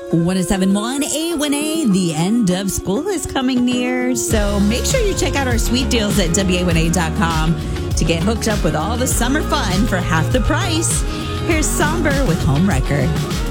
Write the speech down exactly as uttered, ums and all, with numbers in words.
one oh seven point one A one A, the end of school is coming near. So make sure you check out our sweet deals at W A one A dot com to get hooked up with all the summer fun for half the price. Here's Somber with Home Record.